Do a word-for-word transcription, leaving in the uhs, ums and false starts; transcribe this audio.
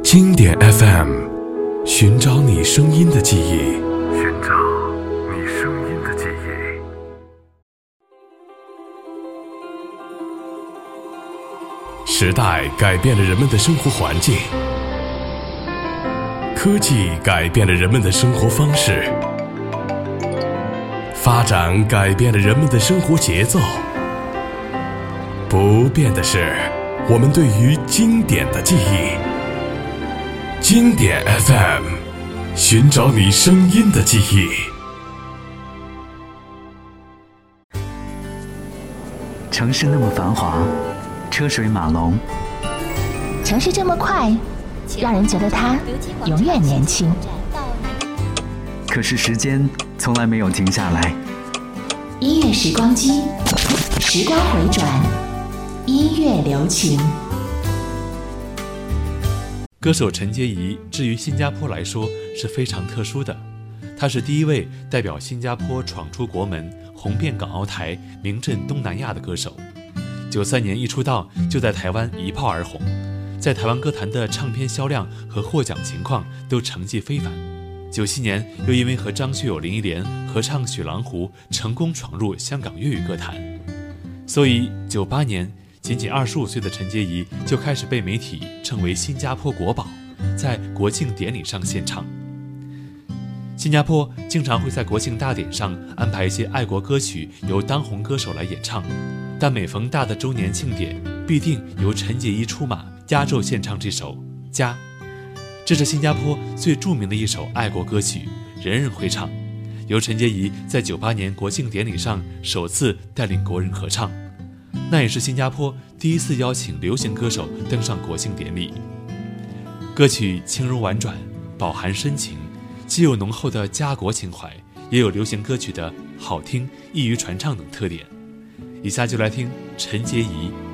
经典 F M， 寻找你声音的记忆， 寻找你声音的记忆。 时代改变了人们的生活环境，科技改变了人们的生活方式，发展改变了人们的生活节奏。不变的是我们对于经典的记忆。经典 F M， 寻找你声音的记忆。 城市那么繁华，车水马龙， 城市这么快，让人觉得它永远年轻。 可是时间从来没有停下来。 音乐时光机，时光回转，音乐留情。 歌手陈洁仪至于新加坡来说是非常特殊的，她是第一位代表新加坡闯出国门、红遍港澳台、名震东南亚的歌手。九三年一出道就在台湾一炮而红，在台湾歌坛的唱片销量和获奖情况都成绩非凡。九七年又因为和张学友、林忆莲合唱《雪狼湖》，成功闯入香港粤语歌坛。所以九八年仅仅二十五岁的陈洁仪就开始被媒体称为新加坡国宝，在国庆典礼上献唱。新加坡经常会在国庆大典上安排一些爱国歌曲由当红歌手来演唱，但每逢大的周年庆典，必定由陈洁仪出马压轴献唱这首《家》。这是新加坡最著名的一首爱国歌曲，人人会唱，由陈洁仪在九八年国庆典礼上首次带领国人合唱。那也是新加坡第一次邀请流行歌手登上国庆典礼。歌曲轻柔婉转，饱含深情，既有浓厚的家国情怀，也有流行歌曲的好听、易于传唱等特点。以下就来听陈洁仪《